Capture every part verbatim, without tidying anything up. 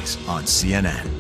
next on C N N.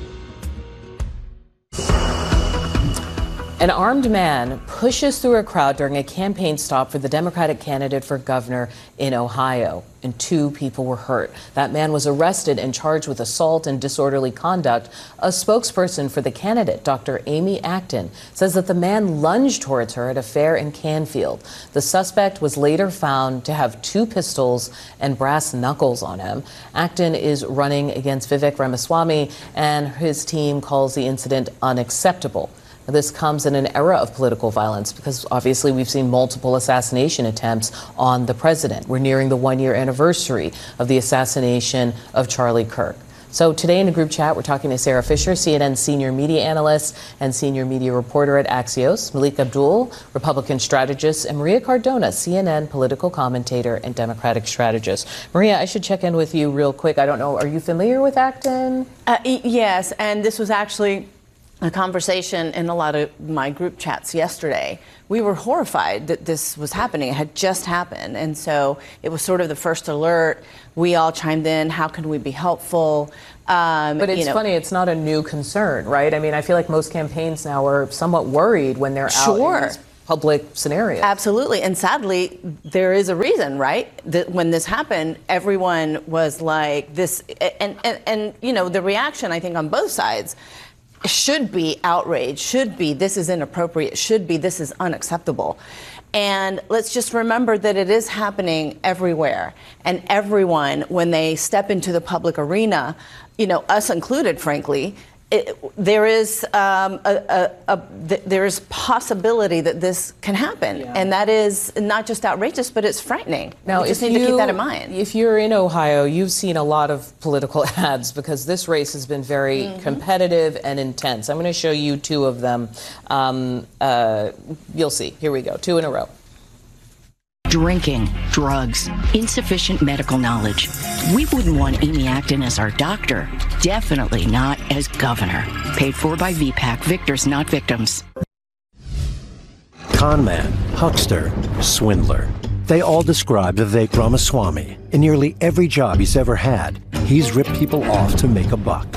An armed man pushes through a crowd during a campaign stop for the Democratic candidate for governor in Ohio, and two people were hurt. That man was arrested and charged with assault and disorderly conduct. A spokesperson for the candidate, Doctor Amy Acton, says that the man lunged towards her at a fair in Canfield. The suspect was later found to have two pistols and brass knuckles on him. Acton is running against Vivek Ramaswamy, and his team calls the incident unacceptable. This comes in an era of political violence because obviously we've seen multiple assassination attempts on the president. We're nearing the one-year anniversary of the assassination of Charlie Kirk. So today in a group chat, we're talking to Sarah Fisher, C N N senior media analyst and senior media reporter at Axios, Malik Abdul, Republican strategist, and Maria Cardona, C N N political commentator and Democratic strategist. Maria, I should check in with you real quick. I don't know, are you familiar with Acton? Uh, yes, and this was actually a conversation in a lot of my group chats yesterday. We were horrified that this was happening. It had just happened. And so it was sort of the first alert. We all chimed in. How can we be helpful? Um, but it's you know, funny, it's not a new concern, right? I mean, I feel like most campaigns now are somewhat worried when they're sure. out in these public scenarios. Absolutely. And sadly, there is a reason, right? That when this happened, everyone was like this. And, and, and, you know, the reaction, I think, on both sides should be outrage, should be this is inappropriate, should be this is unacceptable. And let's just remember that it is happening everywhere. And everyone, when they step into the public arena, you know, us included, frankly, it, there is um, a, a, a th- there is possibility that this can happen, yeah. And that is not just outrageous, but it's frightening. Now, we just if need you, to keep that in mind. If you're in Ohio, you've seen a lot of political ads because this race has been very mm-hmm. competitive and intense. I'm going to show you two of them. Um, uh, you'll see. Here we go. Two in a row. Drinking, drugs, insufficient medical knowledge. We wouldn't want Amy Acton as our doctor. Definitely not as governor. Paid for by V PAC. Victors, not victims. Con man, huckster, swindler. They all describe Vivek Ramaswamy. In nearly every job he's ever had, he's ripped people off to make a buck.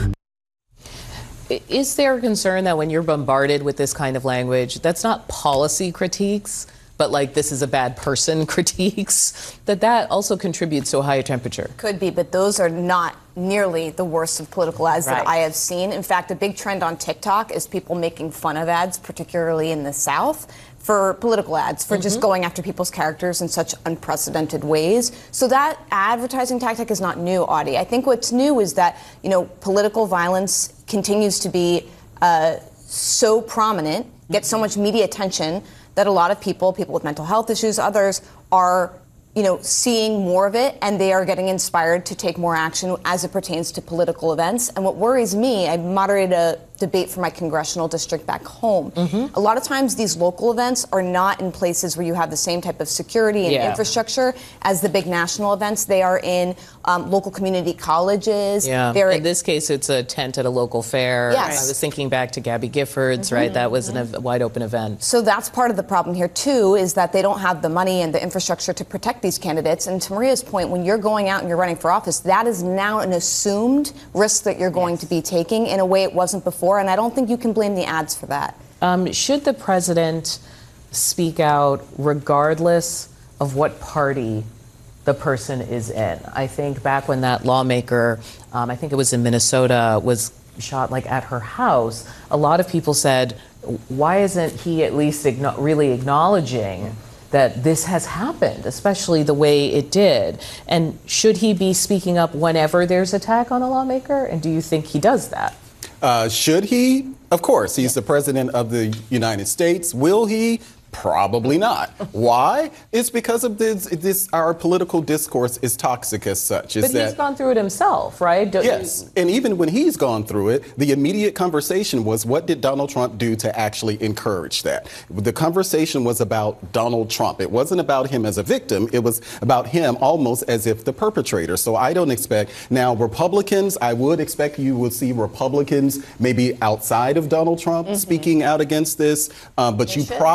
Is there a concern that when you're bombarded with this kind of language, that's not policy critiques, but like this is a bad person critiques, that that also contributes to a higher temperature? Could be, but those are not nearly the worst of political ads right. that I have seen. In fact, a big trend on TikTok is people making fun of ads, particularly in the South, for political ads, for mm-hmm. just going after people's characters in such unprecedented ways. So that advertising tactic is not new, Audie. I think what's new is that, you know, political violence continues to be uh, so prominent, get so much media attention, that a lot of people, people with mental health issues, others, are, you know, seeing more of it, and they are getting inspired to take more action as it pertains to political events. And what worries me, I moderated a debate for my congressional district back home. Mm-hmm. A lot of times these local events are not in places where you have the same type of security and yeah. infrastructure as the big national events. They are in um, local community colleges. Yeah. They're in this case, it's a tent at a local fair. Yes. I was thinking back to Gabby Giffords, mm-hmm. right? That was mm-hmm. a wide open event. So that's part of the problem here, too, is that they don't have the money and the infrastructure to protect these candidates. And to Maria's point, when you're going out and you're running for office, that is now an assumed risk that you're going yes. to be taking in a way it wasn't before. And I don't think you can blame the ads for that. Um, should the president speak out regardless of what party the person is in? I think back when that lawmaker, um, I think it was in Minnesota, was shot like at her house, a lot of people said, why isn't he at least igno- really acknowledging that this has happened, especially the way it did? And should he be speaking up whenever there's attack on a lawmaker? And do you think he does that? Uh, should he? Of course. He's the president of the United States. Will he? Probably not. Why? It's because of this, this. Our political discourse is toxic as such. But that, he's gone through it himself, right? Don't yes. You... And even when he's gone through it, the immediate conversation was, what did Donald Trump do to actually encourage that? The conversation was about Donald Trump. It wasn't about him as a victim. It was about him almost as if the perpetrator. So I don't expect now Republicans. I would expect you would see Republicans maybe outside of Donald Trump mm-hmm. speaking out against this. Um, but they you should. probably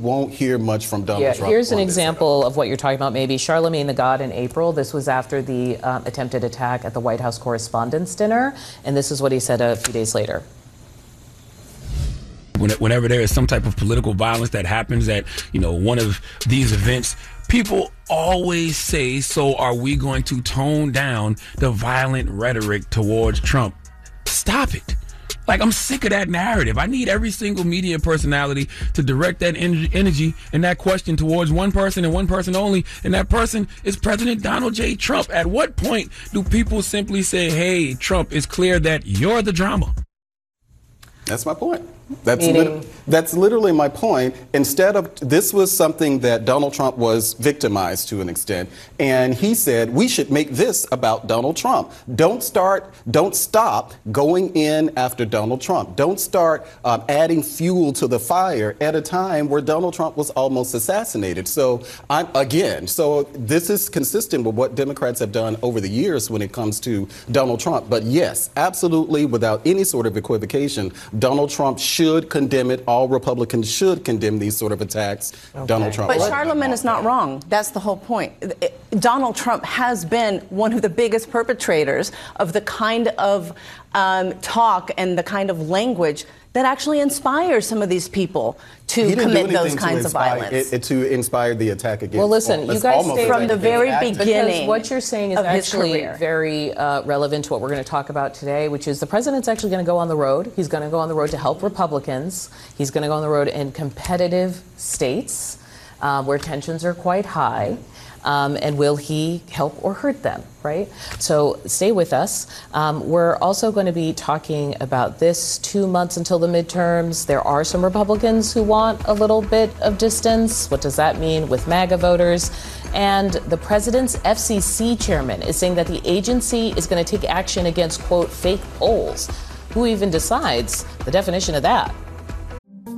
won't hear much from Donald yeah, Trump. Here's an on this example of what you're talking about, maybe. Charlemagne the God in April. This was after the um, attempted attack at the White House Correspondents' Dinner. And this is what he said a few days later. Whenever there is some type of political violence that happens at, you know, one of these events, people always say, so are we going to tone down the violent rhetoric towards Trump? Stop it. Like, I'm sick of that narrative. I need every single media personality to direct that en- energy and that question towards one person and one person only, and that person is President Donald J. Trump. At what point do people simply say, hey, Trump, it's clear that you're the drama? That's my point. That's lit- that's literally my point. Instead of, this was something that Donald Trump was victimized to an extent, and he said we should make this about Donald Trump. Don't start, don't stop going in after Donald Trump. Don't start um, adding fuel to the fire at a time where Donald Trump was almost assassinated. So I'm again, so this is consistent with what Democrats have done over the years when it comes to Donald Trump. But yes, absolutely, without any sort of equivocation, Donald Trump should condemn it. All Republicans should condemn these sort of attacks. Okay. Donald Trump. But Charlemagne is not wrong. That's the whole point. Donald Trump has been one of the biggest perpetrators of the kind of um, talk and the kind of language that actually inspires some of these people to commit those kinds of violence. It, it, to inspire the attack against. Well, listen, you guys stay from the very beginning. Because what you're saying is actually very uh, relevant to what we're going to talk about today, which is the president's actually going to go on the road. He's going to go on the road to help Republicans. He's going to go on the road in competitive states uh, where tensions are quite high. Um, and will he help or hurt them, right? So stay with us. Um, we're also going to be talking about this two months until the midterms. There are some Republicans who want a little bit of distance. What does that mean with MAGA voters? And the president's F C C chairman is saying that the agency is going to take action against, quote, fake polls. Who even decides the definition of that?